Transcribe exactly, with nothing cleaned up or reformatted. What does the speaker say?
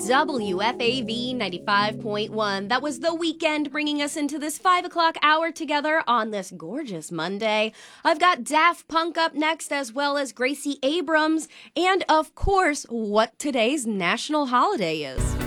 W F A V ninety-five point one. That was The Weeknd bringing us into this five o'clock hour together on this gorgeous Monday. I've got Daft Punk up next, as well as Gracie Abrams, and of course, what today's national holiday is.